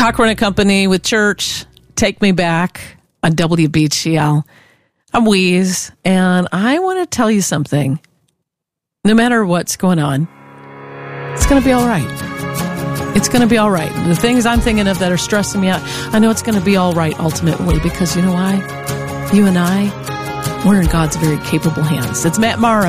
Cochran and Company with Church, Take Me Back on WBGL. I'm Weeze, and I want to tell you something. No matter what's going on, it's going to be all right. It's going to be all right. The things I'm thinking of that are stressing me out, I know it's going to be all right ultimately, because you know why? You and I, we're in God's very capable hands. It's Matt Maher.